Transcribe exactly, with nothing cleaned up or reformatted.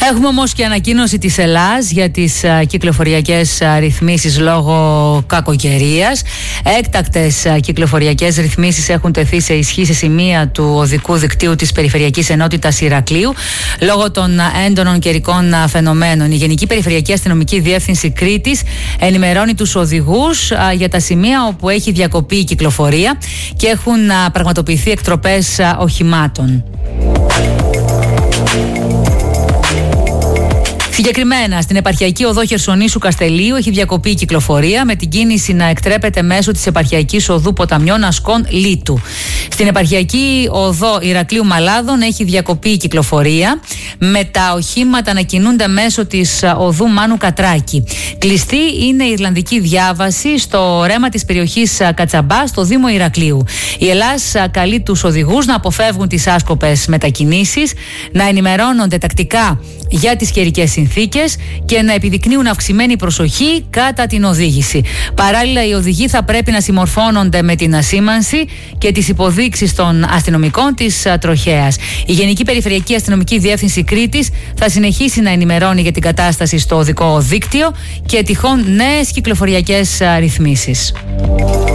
Έχουμε όμως και ανακοίνωση της Ελλάς για τις α, κυκλοφοριακές α, ρυθμίσεις λόγω κακοκαιρίας. Έκτακτες α, κυκλοφοριακές ρυθμίσεις έχουν τεθεί σε ισχύ σε σημεία του οδικού δικτύου της Περιφερειακής Ενότητας Ηρακλείου λόγω των α, έντονων καιρικών α, φαινομένων. Η Γενική Περιφερειακή Αστυνομική Διεύθυνση Κρήτης ενημερώνει τους οδηγούς α, για τα σημεία όπου έχει διακοπεί η κυκλοφορία και έχουν α, πραγματοποιηθεί εκτροπές α, οχημάτων. Συγκεκριμένα, στην επαρχιακή οδό Χερσονήσου Καστελίου έχει διακοπεί η κυκλοφορία, με την κίνηση να εκτρέπεται μέσω της επαρχιακής οδού Ποταμιών Ασκών Λίτου. Στην επαρχιακή οδό Ηρακλείου Μαλάδων έχει διακοπεί η κυκλοφορία, με τα οχήματα να κινούνται μέσω της οδού Μάνου Κατράκη. Κλειστή είναι η Ιρλανδική διάβαση στο ρέμα της περιοχής Κατσαμπά, στο Δήμο Ηρακλείου. Η Ελλάς καλεί τους οδηγούς να αποφεύγουν τις άσκοπες μετακινήσεις, να ενημερώνονται τακτικά για τις καιρικές συνθήκες και να επιδεικνύουν αυξημένη προσοχή κατά την οδήγηση. Παράλληλα, οι οδηγοί θα πρέπει να συμμορφώνονται με την ασήμανση και τις υποδείξεις των αστυνομικών της τροχέας. Η Γενική Περιφερειακή Αστυνομική Διεύθυνση Κρήτης θα συνεχίσει να ενημερώνει για την κατάσταση στο οδικό δίκτυο και τυχόν νέες κυκλοφοριακές ρυθμίσεις.